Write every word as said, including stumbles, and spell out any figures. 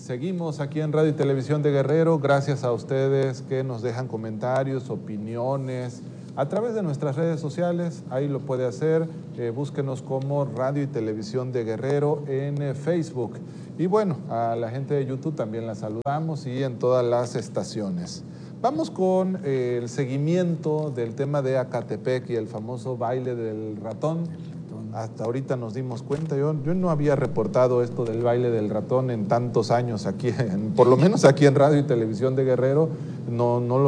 Seguimos aquí en Radio y Televisión de Guerrero, gracias a ustedes que nos dejan comentarios, opiniones, a través de nuestras redes sociales, ahí lo puede hacer, eh, búsquenos como Radio y Televisión de Guerrero en eh, Facebook. Y bueno, a la gente de YouTube también la saludamos y en todas las estaciones. Vamos con eh, el seguimiento del tema de Acatepec y el famoso baile del ratón. Hasta ahorita nos dimos cuenta, yo, yo no había reportado esto del baile del ratón en tantos años aquí, en, por lo menos aquí en Radio y Televisión de Guerrero, no, no lo